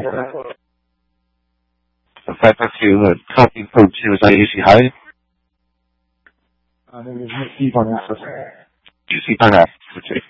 552, copy from 2, is that AC high? There's no Steve on that. AC on that, okay.